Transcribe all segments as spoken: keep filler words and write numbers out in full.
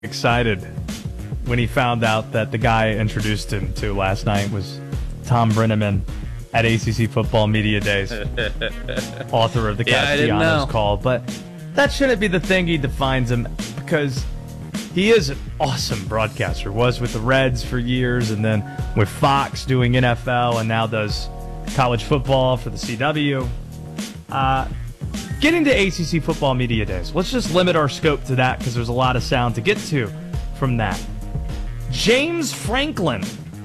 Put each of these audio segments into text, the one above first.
excited when he found out that the guy introduced him to last night was Tom Brenneman at A C C Football Media Days, author of the yeah, Castellanos Call. But that shouldn't be the thing he defines him, because he is an awesome broadcaster. Was with the Reds for years, and then with Fox doing N F L, and now does college football for the C W. Uh, getting to A C C Football Media Days, let's just limit our scope to that because there's a lot of sound to get to from that. James Franklin.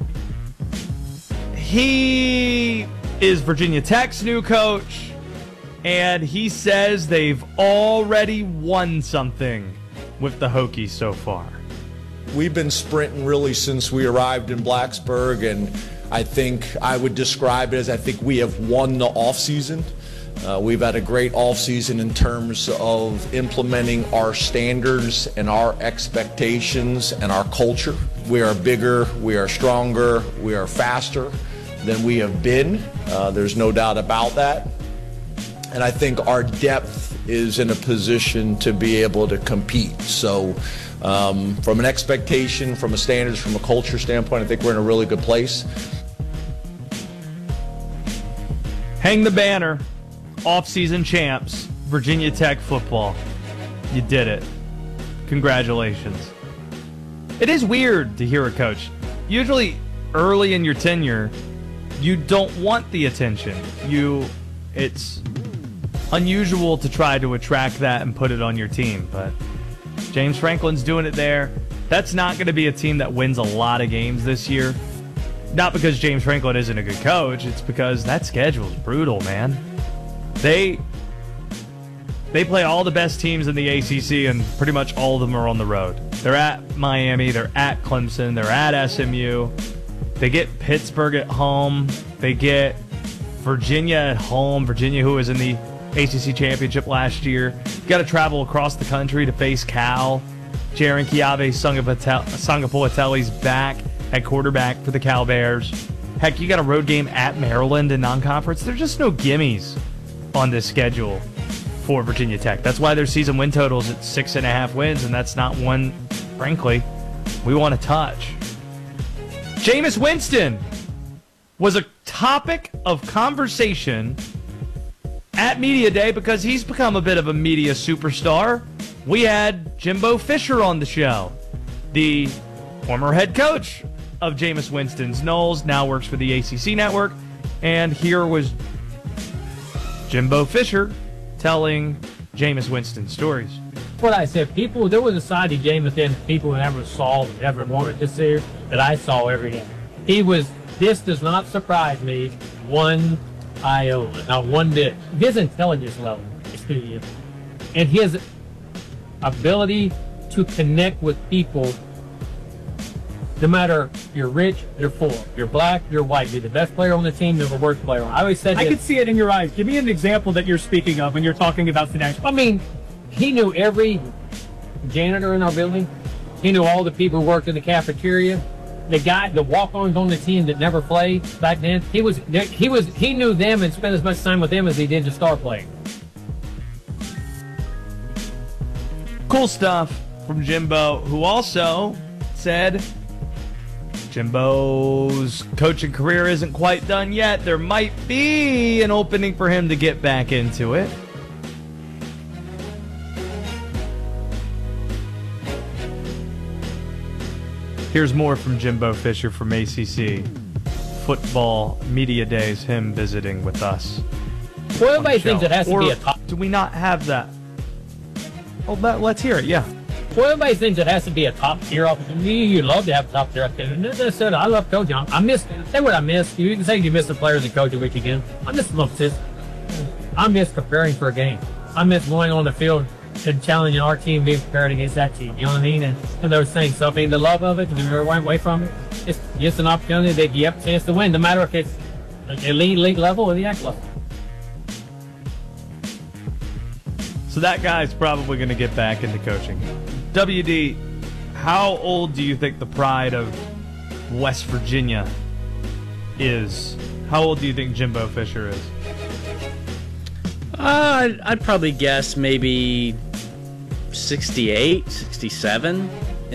He is Virginia Tech's new coach, and he says they've already won something with the Hokies so far. We've been sprinting really since we arrived in Blacksburg, and I think I would describe it as I think we have won the offseason. Uh, we've had a great offseason in terms of implementing our standards and our expectations and our culture. We are bigger, we are stronger, we are faster than we have been. Uh, there's no doubt about that. And I think our depth is in a position to be able to compete. So um, from an expectation, from a standards, from a culture standpoint, I think we're in a really good place. Hang the banner. Off-season champs, Virginia Tech football. You did it. Congratulations. It is weird to hear a coach. Usually early in your tenure, you don't want the attention. You, it's unusual to try to attract that and put it on your team, but James Franklin's doing it there. That's not going to be a team that wins a lot of games this year. Not because James Franklin isn't a good coach, it's because that schedule's brutal, man. They they play all the best teams in the A C C, and pretty much all of them are on the road. They're at Miami, they're at Clemson, they're at S M U. They get Pittsburgh at home. They get Virginia at home. Virginia, who was in the A C C Championship last year. You got to travel across the country to face Cal. Jaron Kiave Sangapolatelli's back at quarterback for the Cal Bears. Heck, you got a road game at Maryland in non-conference. There's just no gimmies on this schedule for Virginia Tech. That's why their season win totals at six and a half wins, and that's not one, frankly, we want to touch. Jameis Winston was a topic of conversation at Media Day because he's become a bit of a media superstar. We had Jimbo Fisher on the show, the former head coach of Jameis Winston's Knowles, now works for the A C C Network, and here was Jimbo Fisher telling Jameis Winston stories. What I said, people, there was a side of Jameis in people never saw, never wanted to see, that I saw every day. He was, this does not surprise me one iota, not one bit. His intelligence level is through you. And his ability to connect with people, no matter if you're rich, you're poor, you're black, you're white, you're the best player on the team, you're the worst player on. I always said I this. could see it in your eyes. Give me an example that you're speaking of when you're talking about the I mean, he knew every janitor in our building. He knew all the people who worked in the cafeteria. The guy, the walk-ons on the team that never played back then. He was, he was, he knew them and spent as much time with them as he did the star players. Cool stuff from Jimbo, who also said Jimbo's coaching career isn't quite done yet. There might be an opening for him to get back into it. Here's more from Jimbo Fisher from A C C Football Media Days, him visiting with us. Well, everybody thinks it has to or be a top. Do we not have that? Oh, let, let's hear it, yeah. Well, everybody thinks it has to be a top tier opportunity. You love to have a top tier opportunity. I love coaching. I miss, say what I miss. You can say you miss the players and coaching week again. I miss this. I miss preparing for a game. I miss going on the field and challenging our team, being prepared against that team. You know what I mean? And, and those things. So I mean, the love of it, we never went away from it. It's just an opportunity that you have a chance to win, no matter if it's elite league level or the A C C level. So that guy's probably going to get back into coaching. W D, how old do you think the pride of West Virginia is? How old do you think Jimbo Fisher is? Uh, I'd probably guess maybe sixty-eight, sixty-seven.